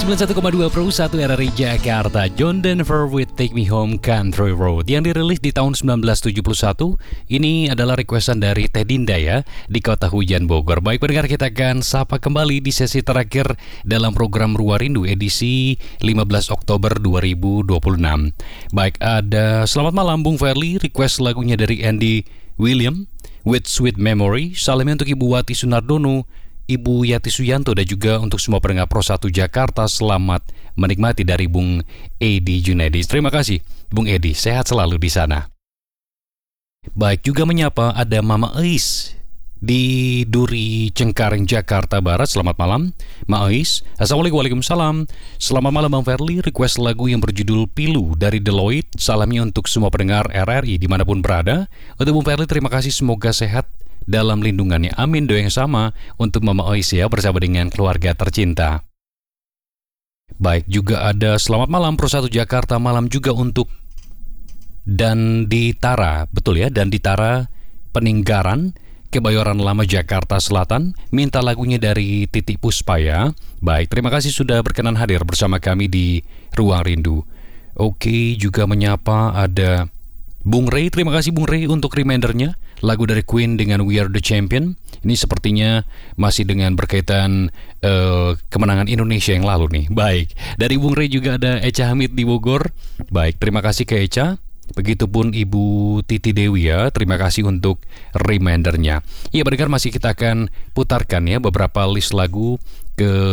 91,2 Pro 1 RRI Jakarta, John Denver with Take Me Home Country Road yang dirilis di tahun 1971. Ini adalah requestan dari Teh Dinda ya, di Kota Hujan Bogor. Baik pendengar, kita akan sapa kembali di sesi terakhir dalam program Ruang Rindu edisi 15 Oktober 2026. Baik, ada selamat malam Bung Verly, request lagunya dari Andy William with Sweet Memory. Salamnya untuk Ibu Wati Sunardono, Ibu Yati Suyanto, dan juga untuk semua pendengar Pro 1 Jakarta. Selamat menikmati dari Bung Edi Junedi. Terima kasih Bung Edi, sehat selalu di sana. Baik, juga menyapa ada Mama Ais di Duri Cengkareng, Jakarta Barat. Selamat malam Ma Ais. Assalamualaikum. Waalaikumsalam. Selamat malam Bang Verly, request lagu yang berjudul Pilu dari Deloitte. Salamnya untuk semua pendengar RRI dimanapun berada. Untuk Bung Verly, terima kasih, semoga sehat dalam lindungannya. Amin. Doa yang sama untuk Mama Ois ya, bersama dengan keluarga tercinta. Baik, juga ada selamat malam Pro 1 Jakarta. Malam juga untuk Danditara, betul ya, Danditara Peninggaran, Kebayoran Lama, Jakarta Selatan. Minta lagunya dari Titik Puspa ya. Baik, terima kasih sudah berkenan hadir bersama kami di Ruang Rindu. Oke, juga menyapa ada Bung Ray. Terima kasih Bung Ray untuk remindernya, lagu dari Queen dengan We Are The Champion. Ini sepertinya masih dengan berkaitan kemenangan Indonesia yang lalu nih. Baik, dari Bung Ray juga ada Echa Hamid di Bogor. Baik, terima kasih ke Echa. Begitupun Ibu Titi Dewi ya, terima kasih untuk remindernya. Ya pendengar, masih kita akan putarkan ya beberapa list lagu ke